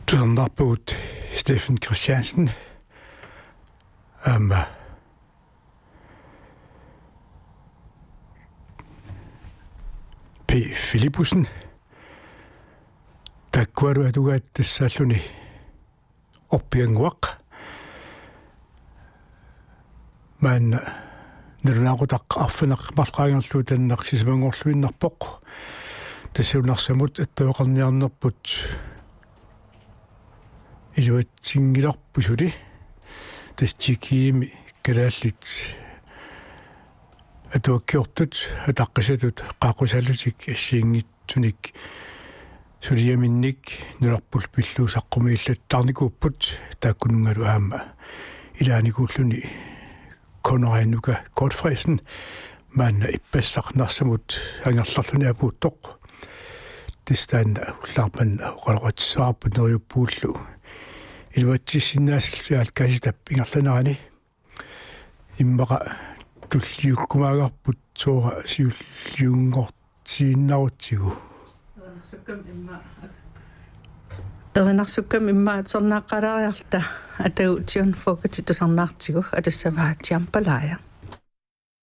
Tusandarput Steffen Christiansen. P. Philippusen. Takkuaru atugaat tassalluni oppianguaq. Man nirnaaqutaq arfinaq marqaangerlu tannaqsismangorluinnarpoq. Tassuunarsamut attavaqarniarnerput iluatsingilarpusuli taschikiimi kalaallit atuakkiortut ataqqisatut qaaqqusallutik assiingitsunik suliaminnik nularpul pilluusaqqumi-illattarnikuupput taakkunungalu aama ilaanikuulluni konorianuka kortfræsen maanna ippassarnarsamut angerlarluni apuuttoq tistaanna ullarmanna oqaloqatissaarput neriuppuullu iluatissinnaasillуаат каситап ингерланерани иммаqa туллиуккумаагарпут соора сиуллиунгортииннарутсигу эринарсуккам иммаат сорнааққалаариарта атагу тиун фокати тусарнаартигу атуссаваат тиампалаая